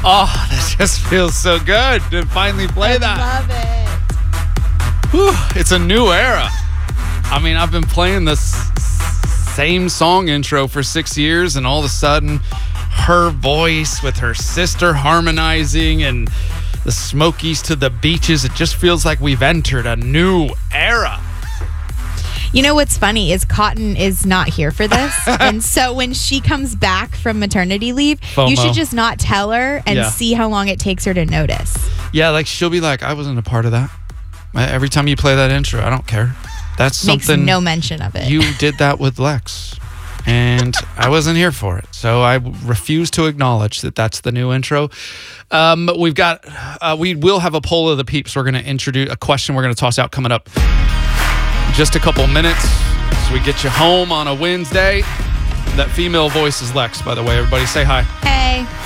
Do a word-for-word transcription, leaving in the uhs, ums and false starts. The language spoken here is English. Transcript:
Oh, that just feels so good to finally play I that. love it. Whew, it's a new era. I mean, I've been playing this same song intro for six years, and all of a sudden, her voice with her sister harmonizing and the Smokies to the Beaches, it just feels like we've entered a new era. You know what's funny is Cotton is not here for this. And so when she comes back from maternity leave, FOMO. you should just not tell her and Yeah. see how long it takes her to notice. Yeah, like she'll be like, I wasn't a part of that. Every time you play that intro, I don't care. That's Makes something. no mention of it. You did that with Lex, and I wasn't here for it. So I refuse to acknowledge that that's the new intro. Um, we've got, uh, we will have a poll of the peeps. We're going to introduce a question we're going to toss out coming up in just a couple minutes. So we get you home on a Wednesday. That female voice is Lex, by the way. Everybody say hi. Hey.